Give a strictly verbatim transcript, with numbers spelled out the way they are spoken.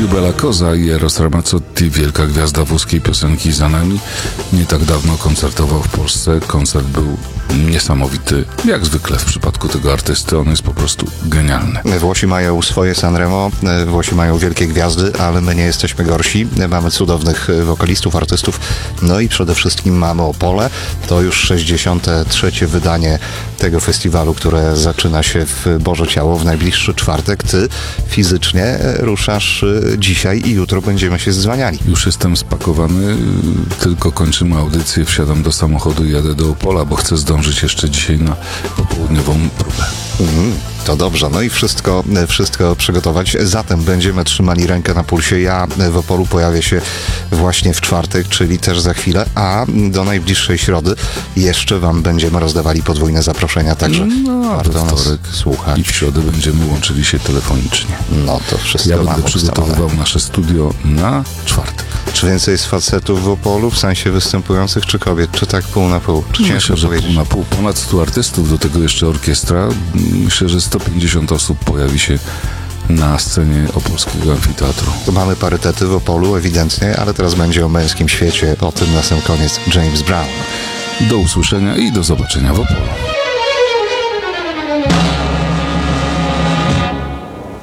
Più bella cosa i Eros Ramazzotti, wielka gwiazda włoskiej piosenki za nami. Nie tak dawno koncertował w Polsce. Koncert był niesamowity. Jak zwykle w przypadku tego artysty, on jest po prostu genialny. Włosi mają swoje Sanremo, Włosi mają wielkie gwiazdy, ale my nie jesteśmy gorsi. Mamy cudownych wokalistów, artystów, no i przede wszystkim mamy Opole. To już sześćdziesiąte trzecie wydanie tego festiwalu, które zaczyna się w Boże Ciało w najbliższy czwartek. Ty fizycznie ruszasz dzisiaj i jutro będziemy się zdzwaniali. Już jestem spakowany, tylko kończymy audycję, wsiadam do samochodu i jadę do Opola, bo chcę zdążyć jeszcze dzisiaj na popołudniową próbę. Mm, to dobrze, no i wszystko, wszystko przygotować. Zatem będziemy trzymali rękę na pulsie. Ja w Opolu pojawię się właśnie w czwartek, czyli też za chwilę, a do najbliższej środy jeszcze wam będziemy rozdawali podwójne zaproszenia, także no, warto nas wtorek słuchać. I w środę będziemy łączyli się telefonicznie. No to wszystko Ja mam będę przygotowywał ustalone. nasze studio na czwartek. Czy więcej jest facetów w Opolu, w sensie występujących, czy kobiet? Czy tak pół na pół? Czy ciężko Myślę, że powiedzieć? pół na pół. Ponad stu artystów, do tego jeszcze orkiestra. Myślę, że sto pięćdziesiąt osób pojawi się na scenie opolskiego amfiteatru. Tu mamy parytety w Opolu, ewidentnie, ale teraz będzie o męskim świecie. O tym na sam koniec James Brown. Do usłyszenia i do zobaczenia w Opolu.